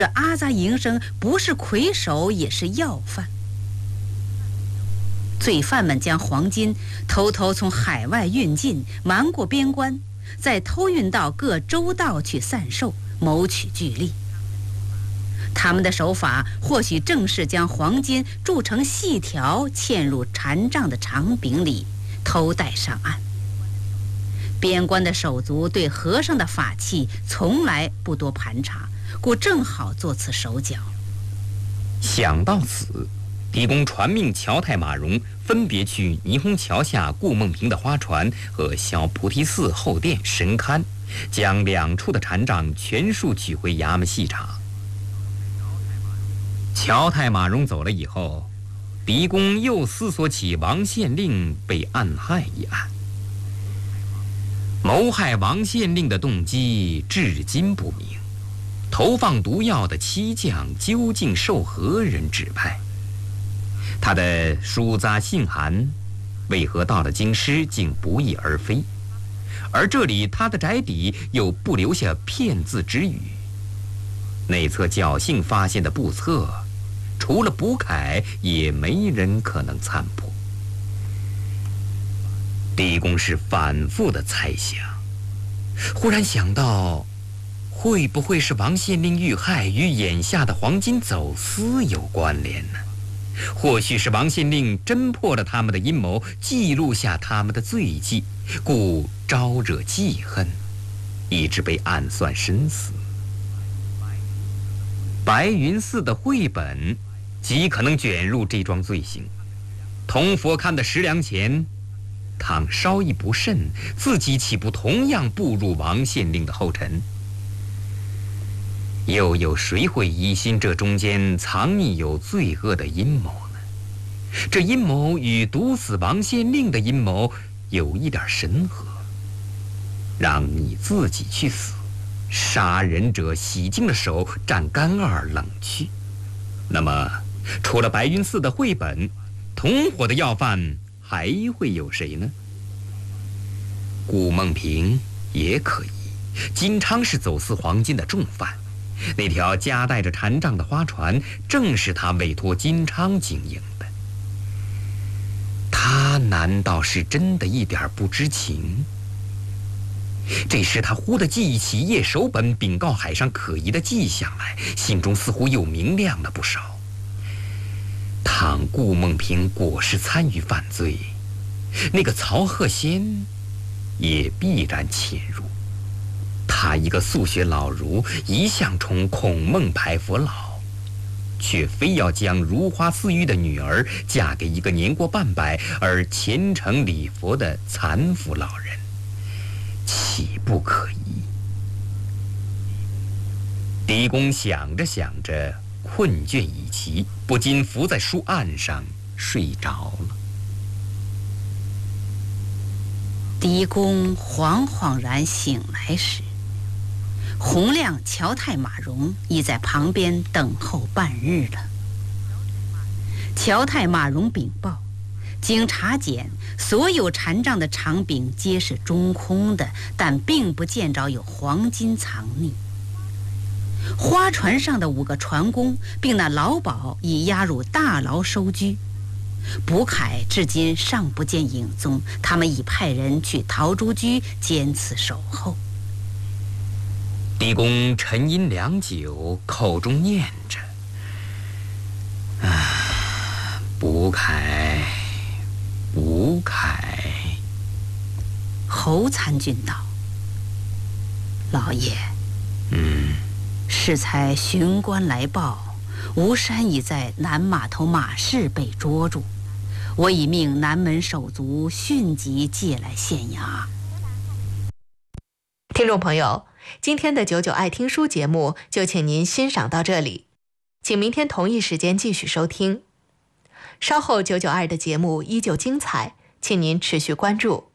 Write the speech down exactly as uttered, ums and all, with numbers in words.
这阿扎营生不是魁首也是要犯。罪犯们将黄金偷偷从海外运进，瞒过边关，再偷运到各州道去散售，谋取巨利。他们的手法或许正是将黄金铸成细条，嵌入禅杖的长柄里，偷带上岸。边关的手足对和尚的法器从来不多盘查，故正好做此手脚。 想到此，狄公传命乔太马荣分别去霓虹桥下顾梦平的花船和小菩提寺后殿神龛，将两处的禅杖全数取回衙门细查。乔太马荣走了以后，狄公又思索起王县令被暗害一案。谋害王县令的动机至今不明，投放毒药的七将究竟受何人指派？他的书杂信函为何到了京师竟不翼而飞？而这里他的宅邸又不留下骗字之语。内侧侥幸发现的簿册，除了卜凯，也没人可能参破。狄公是反复的猜想，忽然想到，会不会是王县令遇害与眼下的黄金走私有关联呢？或许是王县令侦破了他们的阴谋，记录下他们的罪迹，故招惹记恨，以致被暗算身死。白云寺的绘本极可能卷入这桩罪行。铜佛龛的十两钱，倘稍一不慎，自己岂不同样步入王县令的后尘？又有谁会疑心这中间藏匿有罪恶的阴谋呢？这阴谋与毒死王县令的阴谋有一点神合。让你自己去死，杀人者洗净了手，蘸干二冷去。那么除了白云寺的绘本，同伙的要犯还会有谁呢？顾梦平也可疑，金昌是走私黄金的重犯，那条夹带着禅杖的花船正是他委托金昌经营的。他难道是真的一点不知情？这时他忽地记忆起叶守本禀告海上可疑的迹象来，心中似乎又明亮了不少。倘顾梦平果是参与犯罪，那个曹鹤仙也必然潜入。他一个素学老儒，一向崇孔孟排佛老，却非要将如花似玉的女儿嫁给一个年过半百而虔诚礼佛的残妇老人，岂不可疑？狄公想着想着，困倦已极，不禁伏在书案上睡着了。 狄公惶惶然醒来时，洪亮、乔太马荣已在旁边等候半日了。乔太马荣禀报，经查检，所有禅杖的长柄皆是中空的，但并不见着有黄金藏匿。花船上的五个船工并那老鸨已押入大牢收居，卜凯至今尚不见影踪，他们已派人去陶朱居监此守候。 狄公沉吟良久，口中念着：“啊，卜凯，卜凯。” 侯参军道：“老爷， 嗯， 适才巡官来报，吴山已在南码头马市被捉住，我已命南门手足迅即借来县衙。” 听众朋友，今天的九九爱听书节目就请您欣赏到这里，请明天同一时间继续收听。稍后九九二的节目依旧精彩，请您持续关注。